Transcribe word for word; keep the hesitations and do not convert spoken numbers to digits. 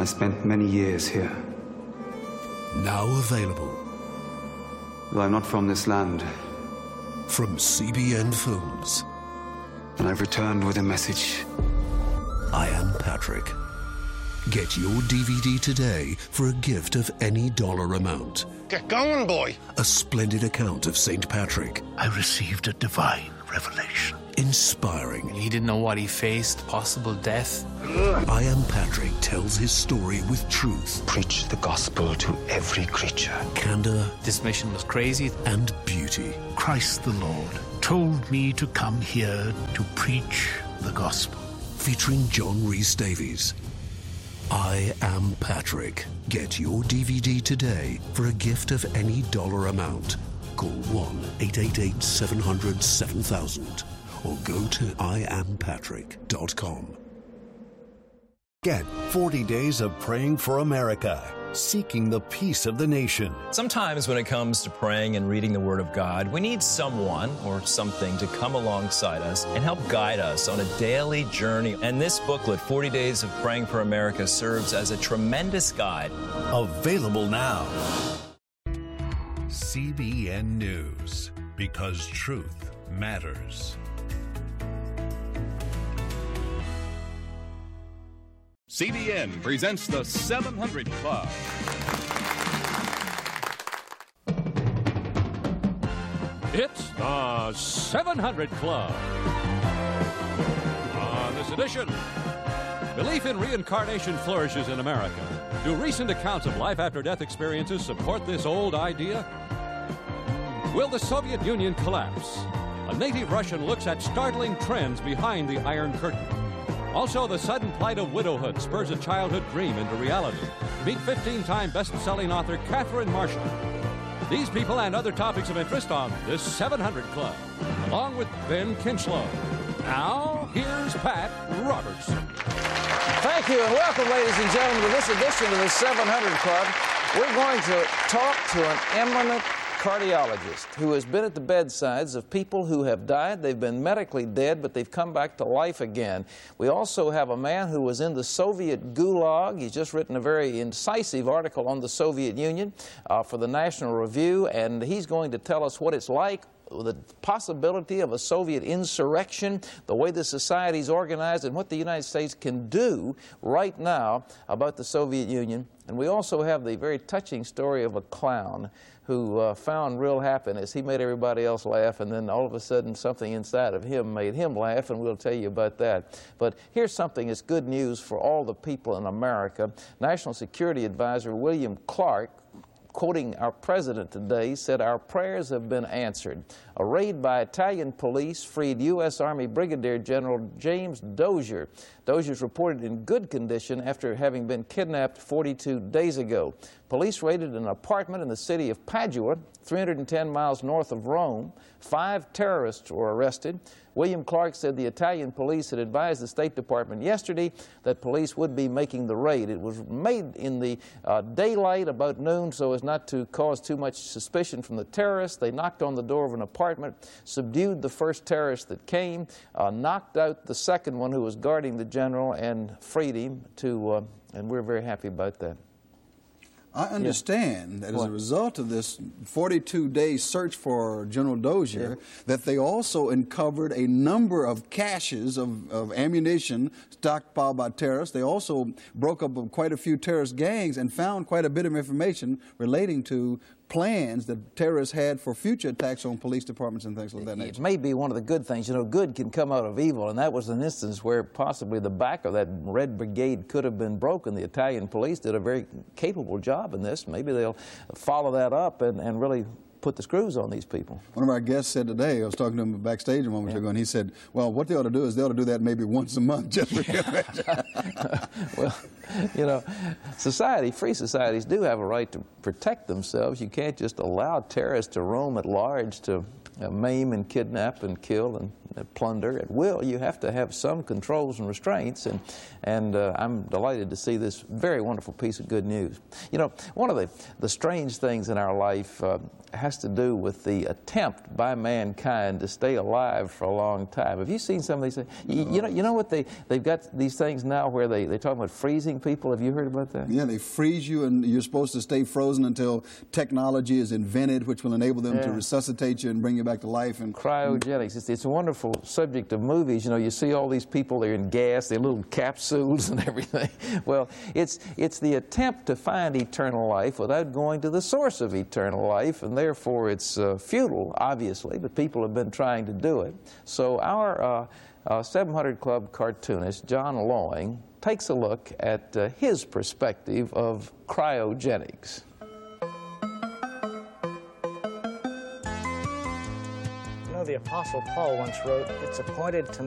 I spent many years here. Now available. Though I'm not from this land. From C B N Films. And I've returned with a message. I Am Patrick. Get your D V D today for a gift of any dollar amount. Get going, boy. A splendid account of Saint Patrick. I received a divine revelation. Inspiring. He didn't know what he faced, possible death. I Am Patrick tells his story with truth. Preach the gospel to every creature. Candor. This mission was crazy. And beauty. Christ the Lord told me to come here to preach the gospel. Featuring John Rhys Davies. I Am Patrick. Get your D V D today for a gift of any dollar amount. Call one eight eight eight, seven hundred, seven thousand or go to I am patrick dot com. Get forty days of praying for America, seeking the peace of the nation. Sometimes when it comes to praying and reading the Word of God, we need someone or something to come alongside us and help guide us on a daily journey. And this booklet, forty days of Praying for America, serves as a tremendous guide. Available now. C B N News, because truth matters. C B N presents the seven hundred Club. It's the seven hundred Club. On this edition, belief in reincarnation flourishes in America. Do recent accounts of life after death experiences support this old idea? Will the Soviet Union collapse? A native Russian looks at startling trends behind the Iron Curtain. Also, the sudden plight of widowhood spurs a childhood dream into reality. Meet fifteen-time best-selling author Catherine Marshall. These people and other topics of interest on this seven hundred Club, along with Ben Kinchlow. Now, here's Pat Robertson. Thank you, and welcome, ladies and gentlemen, to this edition of the seven hundred Club. We're going to talk to an eminent cardiologist who has been at the bedsides of people who have died. They've been medically dead, but they've come back to life again. We also have a man who was in the Soviet Gulag. He's just written a very incisive article on the Soviet Union uh, for the National Review, and he's going to tell us what it's like, the possibility of a Soviet insurrection, the way the society is organized, and what the United States can do right now about the Soviet Union. And we also have the very touching story of a clown who uh, found real happiness. He made everybody else laugh, and then all of a sudden something inside of him made him laugh, and we'll tell you about that. But here's something that's good news for all the people in America. National Security Advisor William Clark, quoting our president today, said, "Our prayers have been answered." A raid by Italian police freed U S Army Brigadier General James Dozier. Dozier is reported in good condition after having been kidnapped forty-two days ago. Police raided an apartment in the city of Padua, three hundred ten miles north of Rome. Five terrorists were arrested. William Clark said the Italian police had advised the State Department yesterday that police would be making the raid. It was made in the uh, daylight about noon so as not to cause too much suspicion from the terrorists. They knocked on the door of an apartment, subdued the first terrorist that came, uh, knocked out the second one who was guarding the general, and freed him. To, uh, and we're very happy about that. I understand yeah. that as what? a result of this forty-two day search for General Dozier, yeah. that they also uncovered a number of caches of, of ammunition stockpiled by terrorists. They also broke up quite a few terrorist gangs and found quite a bit of information relating to plans that terrorists had for future attacks on police departments and things like that nature. It may be one of the good things. You know, good can come out of evil, and that was an instance where possibly the back of that Red Brigade could have been broken. The Italian police did a very capable job in this. Maybe they'll follow that up and, and really put the screws on these people. One of our guests said today, I was talking to him backstage a moment yeah. ago, and he said, well, what they ought to do is they ought to do that maybe once a month just for Well, you know, society, free societies do have a right to protect themselves. You can't just allow terrorists to roam at large to uh, maim and kidnap and kill and uh, plunder at will. You have to have some controls and restraints, and, and uh, I'm delighted to see this very wonderful piece of good news. You know, one of the, the strange things in our life uh, has to do with the attempt by mankind to stay alive for a long time. Have you seen some of these things? You, you know, you know what they, they've got these things now where they, they're talking about freezing people. Have you heard about that? Yeah, they freeze you, and you're supposed to stay frozen until technology is invented, which will enable them Yeah. to resuscitate you and bring you back to life. And Cryogenics. It's, it's a wonderful subject of movies. You know, you see all these people, they're in gas, they're little capsules and everything. Well, it's, it's the attempt to find eternal life without going to the source of eternal life, and therefore it's uh, futile, obviously, but people have been trying to do it. So our uh, uh, seven hundred Club cartoonist, John Loing, takes a look at uh, his perspective of cryogenics. You know, the Apostle Paul once wrote, "It's appointed to